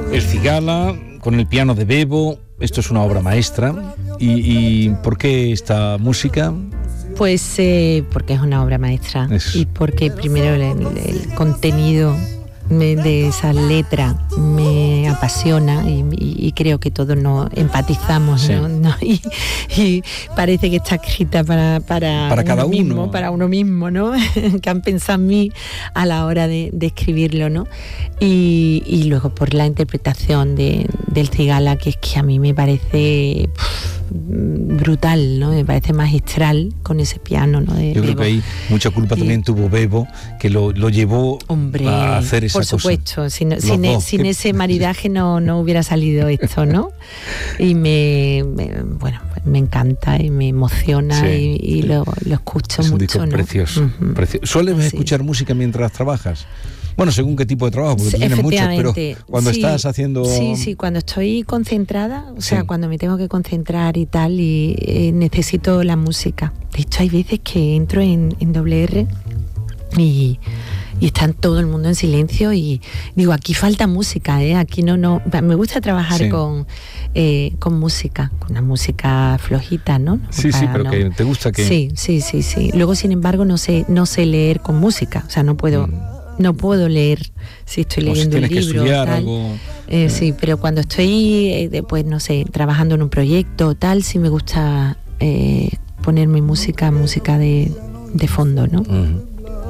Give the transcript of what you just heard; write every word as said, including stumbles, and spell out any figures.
El Cigala, con el piano de Bebo, esto es una obra maestra. ¿Y, y por qué esta música? Pues eh, porque es una obra maestra es... y porque primero el, el contenido me, de esa letra me apasiona y, y, y creo que todos nos empatizamos, sí. ¿no? ¿no? Y, y parece que está escrita para, para, para cada uno mismo, uno. para uno mismo, ¿no? Que han pensado en mí a la hora de, de escribirlo, ¿no? Y, y luego por la interpretación de, del Cigala, que es que a mí me parece pff, brutal, ¿no? Me parece magistral con ese piano, ¿no? De Yo creo Bebo. que ahí mucha culpa sí. también tuvo Bebo, que lo, lo llevó Hombre, a hacer esa por supuesto, cosa. sin, sin, e, sin ese maridaje no, no hubiera salido esto, ¿no? Y me, me bueno, me encanta y me emociona, sí, y, y sí. lo, lo escucho es mucho. Un disco, ¿no? Precioso, uh-huh. precioso. ¿Sueles sí. escuchar música mientras trabajas? Bueno, según qué tipo de trabajo, porque sí, tú tienes muchos, pero cuando sí, estás haciendo... Sí, sí, cuando estoy concentrada, o sea, sí. cuando me tengo que concentrar y tal, y eh, necesito la música. De hecho, hay veces que entro en, en doble erre y... y está todo el mundo en silencio y digo, aquí falta música, ¿eh? Aquí no, no, me gusta trabajar sí. con, eh, con música, con una música flojita, ¿no? Sí, Para, sí, pero no. que te gusta que... Sí, sí, sí, sí. Luego, sin embargo, no sé, no sé leer con música, o sea, no puedo, mm. no puedo leer si estoy leyendo o si un libro. Que estudiar tal. Algo... Eh, eh. Sí, pero cuando estoy, eh, pues no sé, trabajando en un proyecto o tal, sí me gusta eh, poner mi música, música de, de fondo, ¿no? Uh-huh.